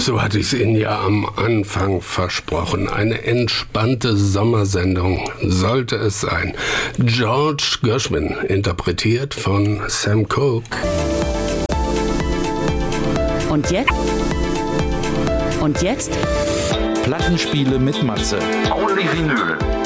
So hatte ich es Ihnen ja am Anfang versprochen. Eine entspannte Sommersendung sollte es sein. George Gershwin, interpretiert von Sam Cooke. Und jetzt? Und jetzt? Plattenspiele mit Matze. Only Vinyl.